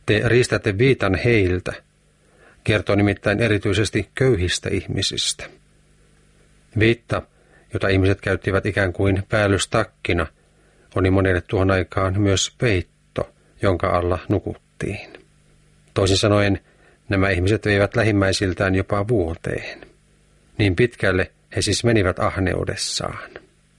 Te riistätte viitan heiltä, kertoo nimittäin erityisesti köyhistä ihmisistä. Viitta, jota ihmiset käyttivät ikään kuin päällystakkina, oli monelle tuohon aikaan myös peitto, jonka alla nukuttiin. Toisin sanoen, nämä ihmiset veivät lähimmäisiltään jopa vuoteen. Niin pitkälle he siis menivät ahneudessaan.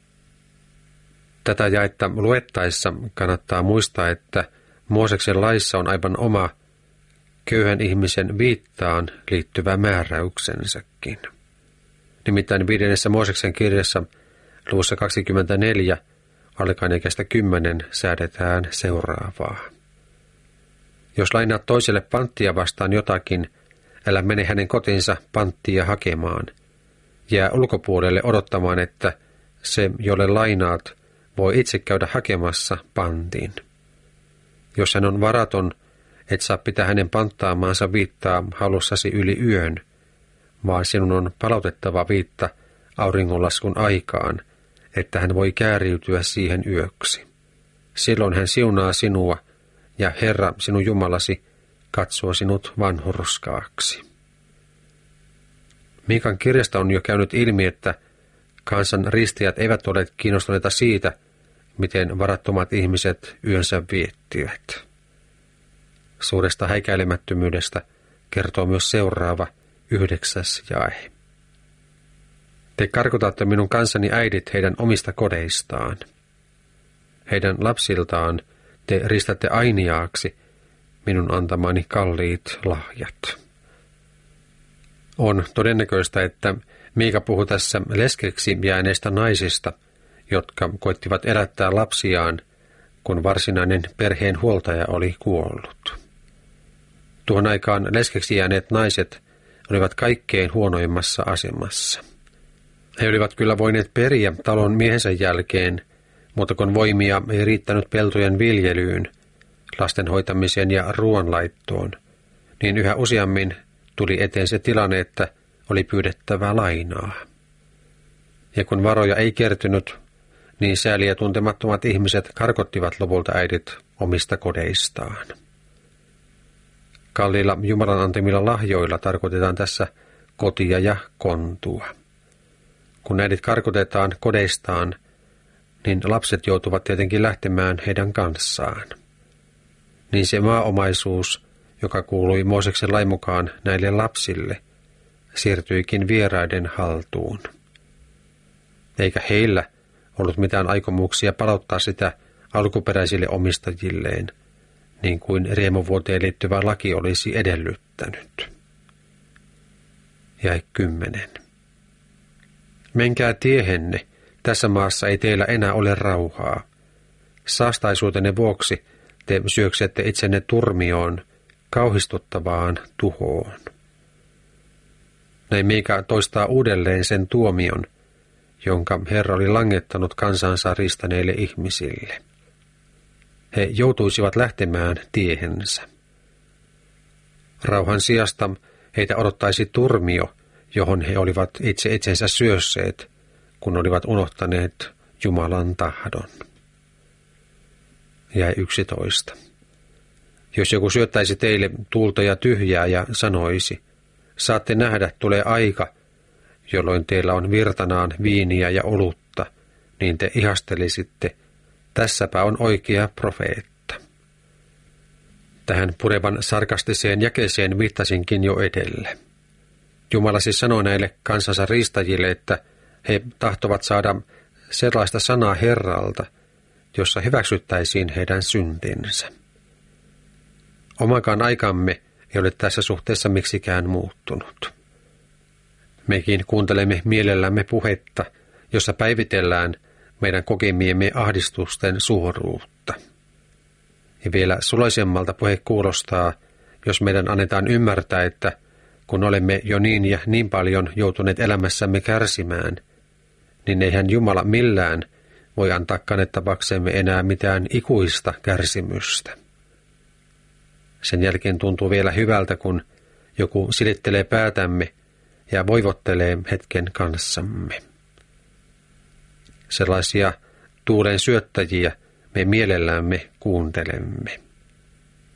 Tätä jaetta luettaessa kannattaa muistaa, että Mooseksen laissa on aivan oma köyhän ihmisen viittaan liittyvä määräyksensäkin. Nimittäin 5. Mooseksen kirjassa luvussa 24 alkaen ikästä 10 säädetään seuraavaa. Jos lainaat toiselle panttia vastaan jotakin, älä mene hänen kotinsa panttia hakemaan. Jää ulkopuolelle odottamaan, että se, jolle lainaat, voi itse käydä hakemassa pantin. Jos hän on varaton, et saa pitää hänen panttaamaansa viittaa halussasi yli yön, vaan sinun on palautettava viitta auringonlaskun aikaan, että hän voi kääriytyä siihen yöksi. Silloin hän siunaa sinua, ja Herra sinun Jumalasi katsoo sinut vanhurskaaksi. Miikan kirjasta on jo käynyt ilmi, että kansan ristiät eivät ole kiinnostuneita siitä, miten varattomat ihmiset yönsä viettivät. Suuresta häikäilemättömyydestä kertoo myös seuraava 9. jae. Te karkotatte minun kansani äidit heidän omista kodeistaan. Heidän lapsiltaan te ristätte ainiaaksi minun antamani kalliit lahjat. On todennäköistä, että Miika puhuu tässä leskeksi jääneistä naisista, jotka koittivat elättää lapsiaan, kun varsinainen perheen huoltaja oli kuollut. Tuohon aikaan leskeksi jääneet naiset olivat kaikkein huonoimmassa asemassa. He olivat kyllä voineet periä talon miehensä jälkeen, mutta kun voimia ei riittänyt peltojen viljelyyn, lasten hoitamiseen ja ruoanlaittoon, niin yhä useammin tuli eteen se tilanne, että oli pyydettävä lainaa. Ja kun varoja ei kertynyt, niin sääliä tuntemattomat ihmiset karkottivat lopulta äidit omista kodeistaan. Kalliilla Jumalan antamilla lahjoilla tarkoitetaan tässä kotia ja kontua. Kun äidit karkotetaan kodeistaan, niin lapset joutuvat tietenkin lähtemään heidän kanssaan. Niin se maaomaisuus, joka kuului Mooseksen lain mukaan näille lapsille, siirtyikin vieraiden haltuun. Eikä heillä ollut mitään aikomuksia palauttaa sitä alkuperäisille omistajilleen, niin kuin riemuvuoteen liittyvä laki olisi edellyttänyt. Jae 10. Menkää tiehenne, tässä maassa ei teillä enää ole rauhaa. Saastaisuutenne vuoksi te syöksette itsenne turmioon, kauhistuttavaan tuhoon. Näin Miika toistaa uudelleen sen tuomion, jonka Herra oli langettanut kansansa riistäneille ihmisille. He joutuisivat lähtemään tiehensä. Rauhan sijasta heitä odottaisi turmio, johon he olivat itse itsensä syösseet, kun olivat unohtaneet Jumalan tahdon. Jae 11. Jos joku syöttäisi teille tuulta ja tyhjää ja sanoisi, saatte nähdä, tulee aika, jolloin teillä on virtanaan viiniä ja olutta, niin te ihastelisitte, tässäpä on oikea profeetta. Tähän purevan sarkastiseen jakeeseen viittasinkin jo edellä. Jumala siis sanoi näille kansansa riistajille, että he tahtovat saada sellaista sanaa Herralta, jossa hyväksyttäisiin heidän syntinsä. Omakaan aikamme ei ole tässä suhteessa miksikään muuttunut. Mekin kuuntelemme mielellämme puhetta, jossa päivitellään meidän kokemiemme ahdistusten suuruutta. Ja vielä sulaisemmalta puhe kuulostaa, jos meidän annetaan ymmärtää, että kun olemme jo niin ja niin paljon joutuneet elämässämme kärsimään, niin eihän Jumala millään voi antaa kannettavaksemme enää mitään ikuista kärsimystä. Sen jälkeen tuntuu vielä hyvältä, kun joku silittelee päätämme ja voivottelee hetken kanssamme. Sellaisia tuulen syöttäjiä me mielellämme kuuntelemme.